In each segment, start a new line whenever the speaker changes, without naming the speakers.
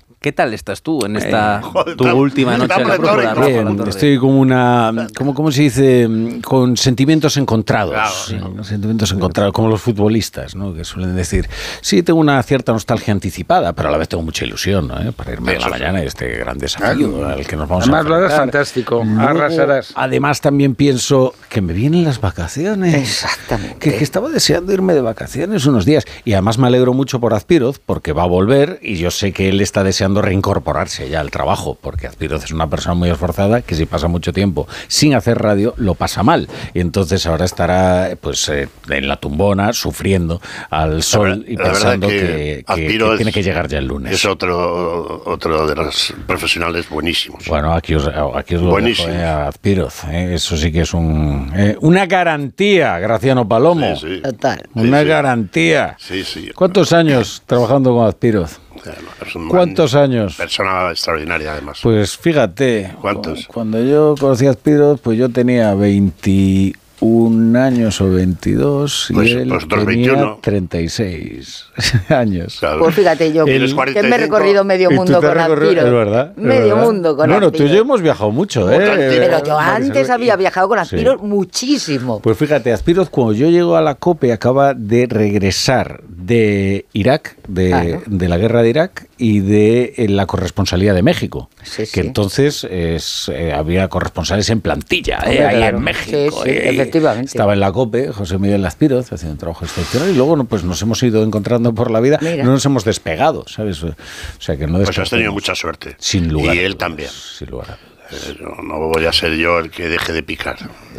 ¿Qué tal estás tú en esta tu última noche en la Brújula?
Bien, estoy como ¿cómo se dice? Con sentimientos encontrados. Claro, ¿no? Sentimientos encontrados, como los futbolistas, ¿no? Que suelen decir, sí, tengo una cierta nostalgia anticipada, pero a la vez tengo mucha ilusión, ¿no? Para irme a la mañana este gran desafío al que nos vamos a enfrentar.
Además lo harás fantástico, arrasarás.
Además también pienso que me vienen las vacaciones.
Exactamente.
Que estaba deseando irme de vacaciones unos días. Y además me alegro mucho por Azpiroz, porque va a volver y yo sé que él está deseando reincorporarse ya al trabajo, porque Azpiroz es una persona muy esforzada que si pasa mucho tiempo sin hacer radio lo pasa mal, y entonces ahora estará pues en la tumbona sufriendo al sol y pensando que tiene que llegar ya el lunes.
Es otro de los profesionales buenísimos.
Bueno, aquí os lo buenísimo. Dejo, Azpiroz, eso sí que es una garantía, Graciano Palomo.
Sí.
Total.
Una garantía.
Sí.
¿Cuántos años trabajando con Azpiroz? ¿Cuántos años?
Persona extraordinaria, además.
Pues fíjate.
¿Cuántos?
Cuando yo conocí a Azpiroz, pues yo tenía 21 años o 22 y él tenía
21.
36 años.
Claro.
Pues fíjate yo, que me he recorrido medio mundo con Azpiroz.
Es verdad.
Medio mundo con Azpiroz.
Bueno, tú y yo hemos viajado mucho, ¿eh?
Pero yo antes había viajado con Azpiroz muchísimo.
Pues fíjate, Azpiroz, cuando yo llego a la COPE, acaba de regresar de Irak, de la guerra de Irak y de la corresponsalía de México.
Sí.
Que entonces había corresponsales en plantilla, ahí en México.
Sí, efectivamente.
Estaba en la COPE, José Miguel Azpiroz, haciendo un trabajo excepcional, y luego pues nos hemos ido encontrando por la vida. Mira. No nos hemos despegado, ¿sabes? O sea que no
pues has tenido mucha suerte.
Sin lugar.
Y él también.
Sin lugar a dudas.
No voy a ser yo el que deje de picar.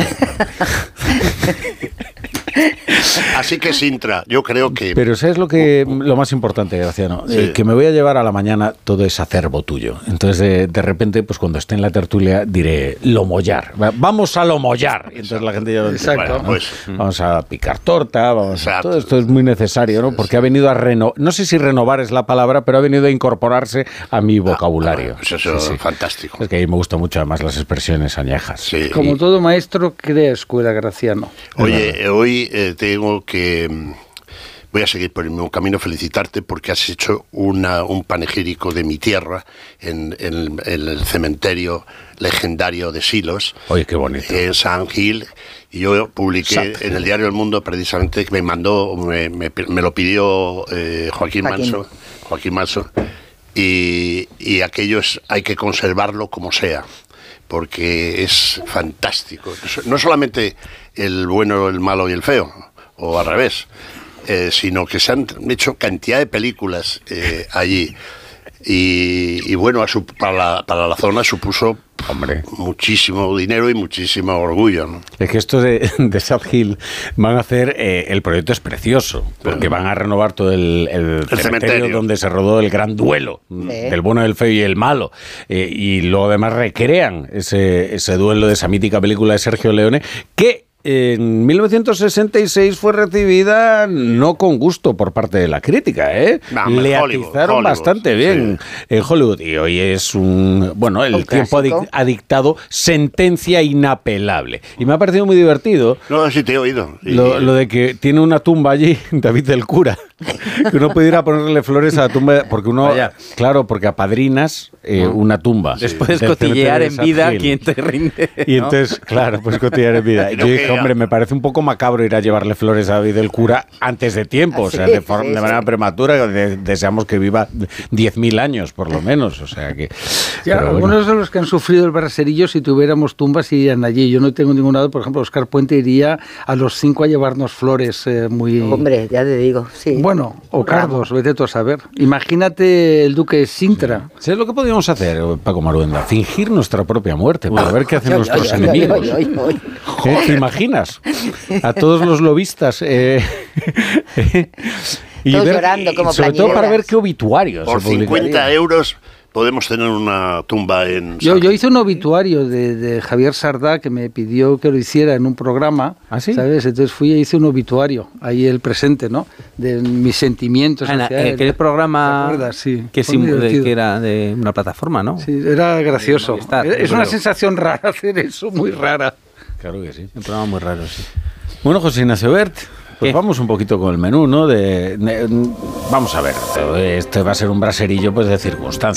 Así que Sintra, yo creo que...
Pero ¿sabes lo más importante, Graciano?
Sí.
Que me voy a llevar a la mañana todo ese acervo tuyo. Entonces, de repente, pues cuando esté en la tertulia, diré, lomollar. Vamos a lomollar. Y entonces la gente ya lo entiende.
Exacto.
¿no?
Pues,
vamos a picar torta, todo esto es muy necesario, ¿no? Porque ha venido a no sé si renovar es la palabra, pero ha venido a incorporarse a mi vocabulario.
Pues eso es fantástico.
Es que a mí me gustan mucho además las expresiones añejas.
Sí.
Como todo maestro, crea escuela, Graciano.
Oye, hoy tengo que... Voy a seguir por el mismo camino, felicitarte porque has hecho un panegírico de mi tierra en el cementerio legendario de Silos.
Oye, qué bonito.
En San Gil. Y yo publiqué en el diario El Mundo, precisamente, que me lo pidió Joaquín Manso. Y aquello hay que conservarlo como sea, porque es fantástico. No solamente el bueno, el malo y el feo, o al revés, sino que se han hecho cantidad de películas allí. Y bueno, para la zona supuso muchísimo dinero y muchísimo orgullo, ¿no?
Es que estos de Sad Hill van a hacer, el proyecto es precioso, porque van a renovar todo el cementerio donde se rodó el gran duelo del bueno, el feo y el malo, y luego además recrean ese duelo de esa mítica película de Sergio Leone, que en 1966 fue recibida no con gusto por parte de la crítica, ¿eh? Le atizaron bastante bien en Hollywood, y hoy es el tiempo ha dictado sentencia inapelable. Y me ha parecido muy divertido.
No, sí te he oído.
Lo de que tiene una tumba allí, David del Cura, que uno puede ir a ponerle flores a la tumba, porque porque apadrinas una tumba.
Después cotillear en vida quien te rinde, ¿no?
Y entonces, pues cotillear en vida. Yo dije, hombre, me parece un poco macabro ir a llevarle flores a David del Cura antes de tiempo, o sea, de manera prematura. Deseamos que viva 10.000 años, por lo menos, o sea que...
Algunos de los que han sufrido el braserillo, si tuviéramos tumbas, irían allí. Yo no tengo ningún lado, por ejemplo, Oscar Puente iría a los 5 a llevarnos flores muy...
Hombre, ya te digo, sí.
Bueno, o Cardos, vete tú a saber. Imagínate el duque de Sintra.
¿Sabes lo que podríamos hacer, Paco Maruenda? Fingir nuestra propia muerte para ver qué hacen nuestros enemigos. ¿Te imaginas? A todos los lobistas y
todos llorando como
sobre todo para ver qué obituarios.
Por 50 euros podemos tener una tumba en...
Yo hice un obituario de Javier Sardá, que me pidió que lo hiciera en un programa.
¿Ah, sí?
¿Sabes? Entonces fui e hice un obituario, ahí el presente, ¿no? De mis sentimientos.
Aquel programa
sí,
que era de una plataforma, ¿no?
Sí, era gracioso. Es una sensación rara hacer eso, muy rara.
Claro que sí, un programa muy raro, sí. Bueno, José Ignacio Bert, pues vamos un poquito con el menú, ¿no? Vamos a ver, este va a ser un braserillo pues de circunstancias.